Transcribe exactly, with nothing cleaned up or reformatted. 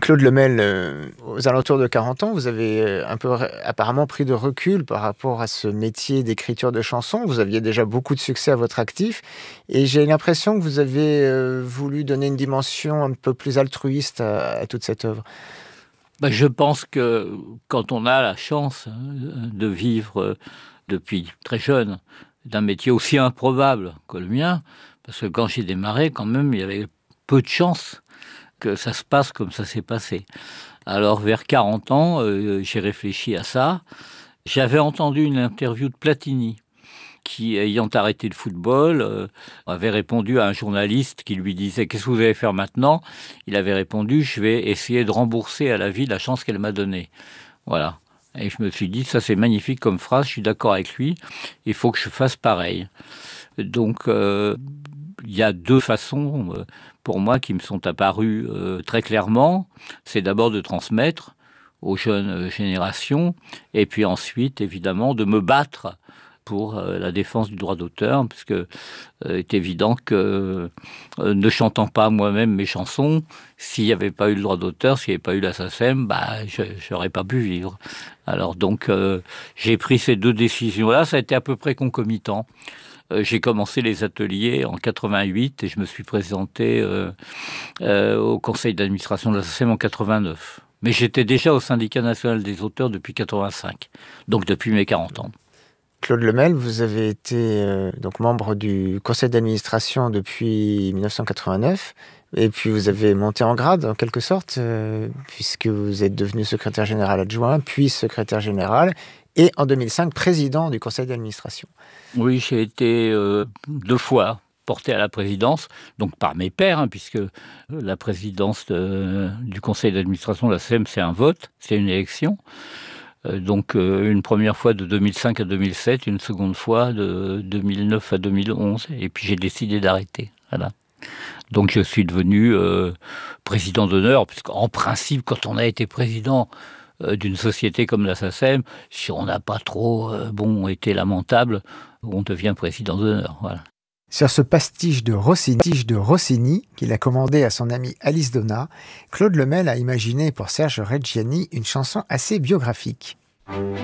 Claude Lemel, euh, aux alentours de quarante ans, vous avez euh, un peu ré- apparemment pris de recul par rapport à ce métier d'écriture de chansons. Vous aviez déjà beaucoup de succès à votre actif et j'ai l'impression que vous avez euh, voulu donner une dimension un peu plus altruiste à, à toute cette œuvre. Bah, je pense que quand on a la chance hein, de vivre euh, depuis très jeune d'un métier aussi improbable que le mien, parce que quand j'ai démarré, quand même, il y avait peu de chances que ça se passe comme ça s'est passé. Alors, vers quarante ans, euh, j'ai réfléchi à ça. J'avais entendu une interview de Platini, qui, ayant arrêté le football, euh, avait répondu à un journaliste qui lui disait « Qu'est-ce que vous allez faire maintenant ?» Il avait répondu « Je vais essayer de rembourser à la vie la chance qu'elle m'a donnée. » Voilà. Et je me suis dit « Ça, c'est magnifique comme phrase, je suis d'accord avec lui, il faut que je fasse pareil. » Donc, euh, il y a deux façons, euh, pour moi, qui me sont apparues euh, très clairement. C'est d'abord de transmettre aux jeunes euh, générations, et puis ensuite, évidemment, de me battre pour euh, la défense du droit d'auteur, puisque euh, est évident que euh, ne chantant pas moi-même mes chansons, s'il n'y avait pas eu le droit d'auteur, s'il n'y avait pas eu la SACEM, bah, je n'aurais pas pu vivre. Alors donc, euh, j'ai pris ces deux décisions-là, ça a été à peu près concomitant. Euh, j'ai commencé les ateliers en quatre-vingt-huit et je me suis présenté euh, euh, au conseil d'administration de la SACEM en quatre-vingt-neuf. Mais j'étais déjà au syndicat national des auteurs depuis quatre-vingt-cinq, donc depuis mes quarante ans. Claude Lemel, vous avez été euh, donc membre du conseil d'administration depuis mille neuf cent quatre-vingt-neuf et puis vous avez monté en grade en quelque sorte euh, puisque vous êtes devenu secrétaire général adjoint, puis secrétaire général et en deux mille cinq président du conseil d'administration. Oui, j'ai été euh, deux fois porté à la présidence, donc par mes pairs, hein, puisque la présidence de, du conseil d'administration de la SACEM, c'est un vote, c'est une élection. Euh, donc euh, une première fois de deux mille cinq à deux mille sept, une seconde fois de deux mille neuf à deux mille onze, et puis j'ai décidé d'arrêter. Voilà. Donc je suis devenu euh, président d'honneur, puisqu'en principe, quand on a été président euh, d'une société comme la SACEM, si on n'a pas trop euh, bon, été lamentable, on devient président d'honneur. Voilà. Sur ce pastiche de Rossini, de Rossini qu'il a commandé à son ami Alice Donna, Claude Lemel a imaginé pour Serge Reggiani une chanson assez biographique.